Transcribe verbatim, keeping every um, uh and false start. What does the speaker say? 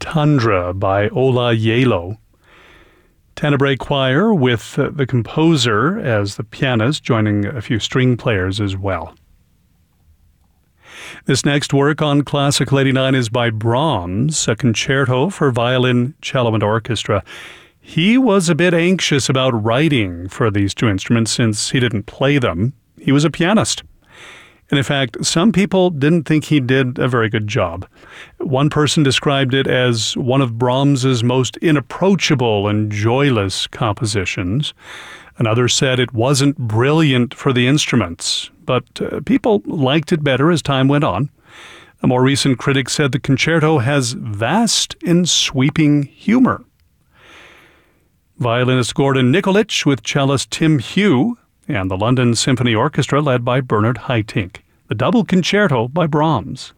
Tundra by Ola Yelo. Tenebrae Choir with uh, the composer as the pianist, joining a few string players as well. This next work on Classical eighty-nine is by Brahms, a concerto for violin, cello, and orchestra. He was a bit anxious about writing for these two instruments since he didn't play them. He was a pianist. And in fact, some people didn't think he did a very good job. One person described it as one of Brahms's most inapproachable and joyless compositions. Another said it wasn't brilliant for the instruments, but uh, people liked it better as time went on. A more recent critic said the concerto has vast and sweeping humor. Violinist Gordon Nikolic with cellist Tim Hugh, and the London Symphony Orchestra led by Bernard Haitink. The Double Concerto by Brahms.